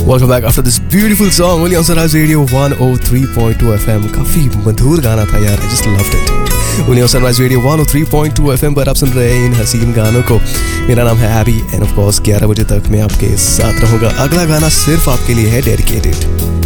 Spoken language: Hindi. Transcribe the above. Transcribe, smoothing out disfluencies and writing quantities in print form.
Welcome back after this beautiful song only on Sunrise Radio 103.2 FM. काफी मधुर गाना था यार, I just loved it. only on Sunrise Radio 103.2 FM पर आप सुन रहे हैं इन हसीन गानों को. मेरा नाम है एबी एंड ऑफ कोर्स 11 बजे तक मैं आपके साथ रहूंगा. अगला गाना सिर्फ आपके लिए है, डेडिकेटेड.